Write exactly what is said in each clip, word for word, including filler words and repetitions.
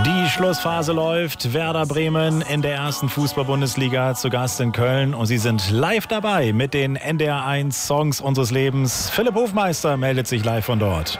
Die Schlussphase läuft. Werder Bremen in der ersten Fußball-Bundesliga zu Gast in Köln. Und sie sind live dabei mit den N D R eins Songs unseres Lebens. Philipp Hofmeister meldet sich live von dort.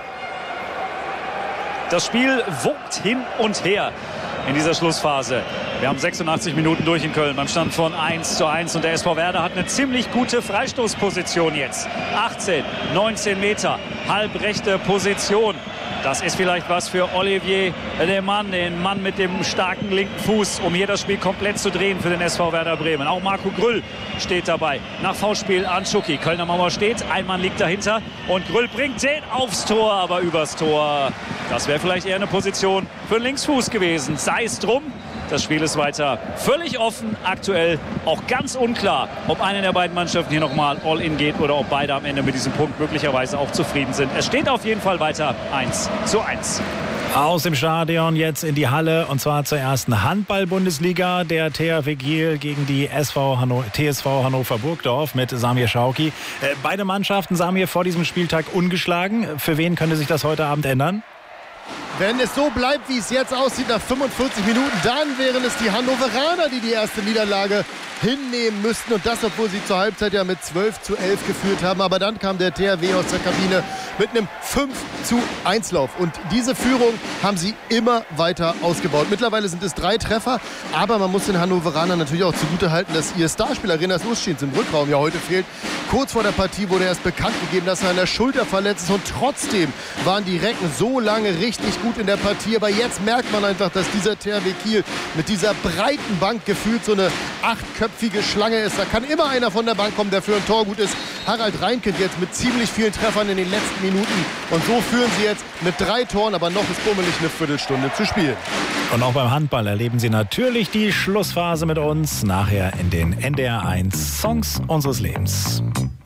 Das Spiel wogt hin und her in dieser Schlussphase. Wir haben sechsundachtzig Minuten durch in Köln. Man stand von eins zu eins und der S V Werder hat eine ziemlich gute Freistoßposition jetzt. achtzehn, neunzehn Meter, halbrechte Position. Das ist vielleicht was für Olivier Lehmann, den Mann mit dem starken linken Fuß, um hier das Spiel komplett zu drehen für den S V Werder Bremen. Auch Marco Grüll steht dabei. Nach Foulspiel an Schucki. Kölner Mauer steht, ein Mann liegt dahinter und Grüll bringt den aufs Tor, aber übers Tor. Das wäre vielleicht eher eine Position für den Linksfuß gewesen. Sei es drum. Das Spiel ist weiter völlig offen, aktuell auch ganz unklar, ob eine der beiden Mannschaften hier nochmal All-In geht oder ob beide am Ende mit diesem Punkt möglicherweise auch zufrieden sind. Es steht auf jeden Fall weiter eins zu eins. Aus dem Stadion jetzt in die Halle und zwar zur ersten Handball-Bundesliga. Der T H W Kiel gegen die S V Hanno- T S V Hannover Burgdorf mit Samir Schauki. Äh, beide Mannschaften, Samir, vor diesem Spieltag ungeschlagen. Für wen könnte sich das heute Abend ändern? Wenn es so bleibt, wie es jetzt aussieht, nach fünfundvierzig Minuten, dann wären es die Hannoveraner, die die erste Niederlage hinnehmen müssten. Und das, obwohl sie zur Halbzeit ja mit zwölf zu elf geführt haben. Aber dann kam der T H W aus der Kabine mit einem fünf zu eins Lauf. Und diese Führung haben sie immer weiter ausgebaut. Mittlerweile sind es drei Treffer. Aber man muss den Hannoveranern natürlich auch zugutehalten, dass ihr Starspieler Renas Uschins im Rückraum ja heute fehlt. Kurz vor der Partie wurde erst bekannt gegeben, dass er an der Schulter verletzt ist. Und trotzdem waren die Recken so lange richtig gut in der Partie. Aber jetzt merkt man einfach, dass dieser T H W Kiel mit dieser breiten Bank gefühlt so eine achtköpfige Schlange ist. Da kann immer einer von der Bank kommen, der für ein Tor gut ist. Harald Reinkind jetzt mit ziemlich vielen Treffern in den letzten Minuten. Und so führen sie jetzt mit drei Toren, aber noch ist bummelig eine Viertelstunde zu spielen. Und auch beim Handball erleben Sie natürlich die Schlussphase mit uns nachher in den N D R eins Songs unseres Lebens.